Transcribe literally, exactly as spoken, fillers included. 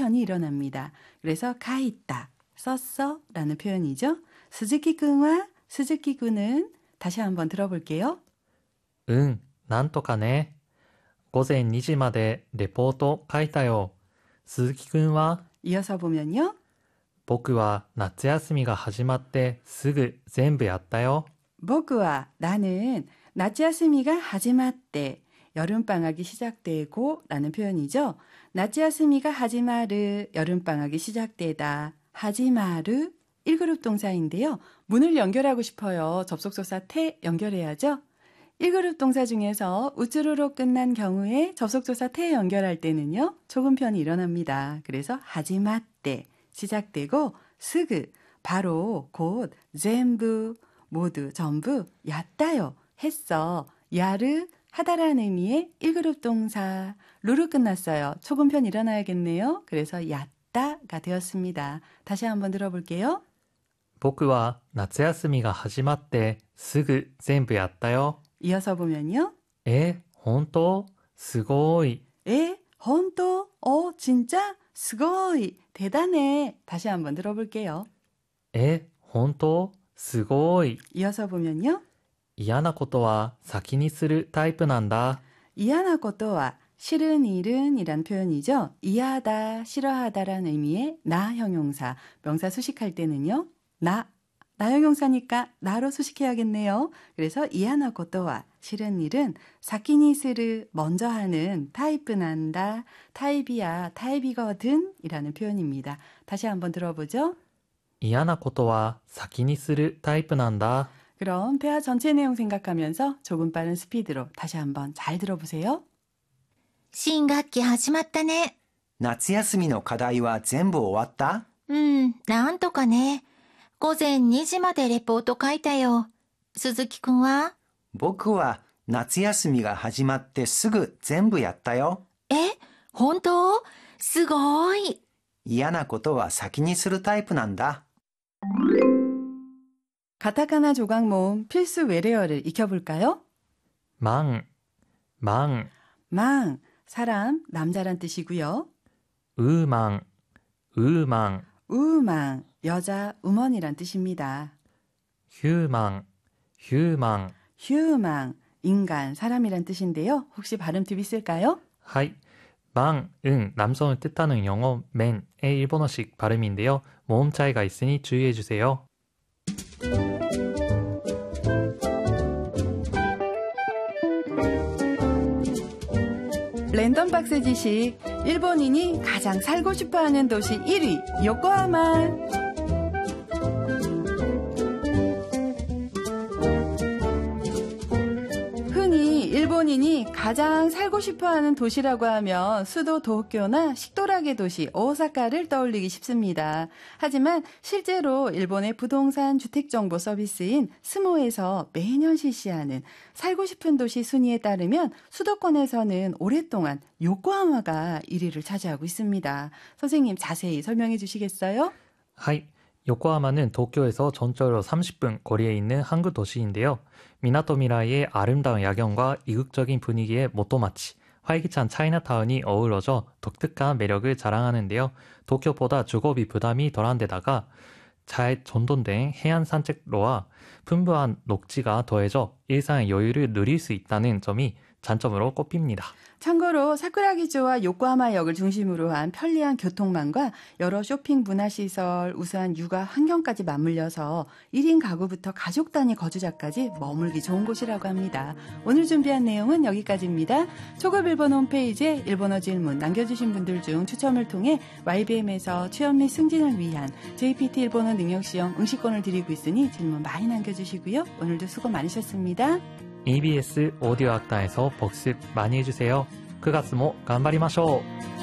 편이 일어납니다. 그래서 가있다, 썼어 라는 표현이죠. 스즈키君와 스즈키君은 다시 한번 들어볼게요. 응, なんとかね。午前にじまでレポート書いたよ。鈴木くんは 이어서 보면요. 僕は夏休みが始まってすぐ全部やったよ。 僕は 나는 나츠야스미가 하지마때 여름방학이 시작되고 라는 표현이죠. 나츠야스미가 하지마르 여름방학이 시작되다. 하지마르 일 그룹 동사인데요. 문을 연결하고 싶어요. 접속조사 태 연결해야죠. 일 그룹 동사 중에서 우쭈루로 끝난 경우에 접속조사 태 연결할 때는요. 초급편이 일어납니다. 그래서 하지마때 시작되고 스그 바로 곧 젠부 모두 전부 얕다요. 했어. 야르 하다라는 의미의 일 그룹 동사 루루 끝났어요. 초급편 일어나야겠네요. 그래서 얕다가 되었습니다. 다시 한번 들어볼게요. 僕は夏休みが始まってすぐ全部やったよ。 이어서 보면요. え、本当？すごい。 에, 헌또, 어, 진짜? 스고이, 대단해. 다시 한번 들어볼게요. え、本当？すごい。 이어서 보면요. 嫌なことは先にするタイプなんだ。 이하나 것도와 싫은 일은 이란 표현이죠. 이하다, 싫어하다라는 의미의 나 형용사, 명사 수식할 때는요. 나, 나 형용사니까 나로 수식해야겠네요. 그래서 이하나 것도와 싫은 일은 사키니스르 먼저 하는 타입은 난다, 타입이야, 타입이거든 이라는 표현입니다. 다시 한번 들어보죠. 嫌なことは先にするタイプなんだ。 그럼 대화 전체 내용 생각하면서 조금 빠른 스피드로 다시 한번 잘 들어보세요. 新学期始まったね。 夏休みの課題は全部終わった？ うん、なんとかね。午前にじまでレポート書いたよ。鈴木くんは？ 僕は夏休みが始まってすぐ全部やったよ。 え、本当？すごい。 嫌なことは先にするタイプなんだ。 가타카나 조각 모음 필수 외래어를 익혀볼까요? 망, 망, 망, 사람, 남자란 뜻이고요. 우망, 우망, 우망, 여자, 우먼이란 뜻입니다. 휴망, 휴망. 휴망, 인간, 사람이란 뜻인데요. 혹시 발음 팁 있을까요? 하이, 망은 남성을 뜻하는 영어 맨의 일본어식 발음인데요. 모음 차이가 있으니 주의해주세요. 랜덤 박스 지식, 일본인이 가장 살고 싶어하는 도시 일 위, 요코하마. 흔히 일본인이 가장 살고 싶어하는 도시라고 하면 수도 도쿄나 식도락의 도시 오사카를 떠올리기 쉽습니다. 하지만 실제로 일본의 부동산 주택정보 서비스인 스모에서 매년 실시하는 살고 싶은 도시 순위에 따르면 수도권에서는 오랫동안 요코하마가 일 위를 차지하고 있습니다. 선생님 자세히 설명해 주시겠어요? 하이, 요코하마는 도쿄에서 전철로 삼십 분 거리에 있는 항구 도시인데요. 미나토미라이의 아름다운 야경과 이국적인 분위기의 모토마치, 활기찬 차이나타운이 어우러져 독특한 매력을 자랑하는데요. 도쿄보다 주거비 부담이 덜한 데다가 잘 전돈된 해안 산책로와 풍부한 녹지가 더해져 일상의 여유를 누릴 수 있다는 점이 장점으로 꼽힙니다. 참고로 사쿠라기조와 요코하마역을 중심으로 한 편리한 교통망과 여러 쇼핑 문화시설, 우수한 육아 환경까지 맞물려서 일 인 가구부터 가족 단위 거주자까지 머물기 좋은 곳이라고 합니다. 오늘 준비한 내용은 여기까지입니다. 초급 일본 홈페이지에 일본어 질문 남겨주신 분들 중 추첨을 통해 와이비엠에서 취업 및 승진을 위한 제이피티 일본어 능력시험 응시권을 드리고 있으니 질문 많이 남겨주시고요. 오늘도 수고 많으셨습니다. 이비에스 오디오 학당에서 복습 많이 해주세요. 구月も頑張りましょう。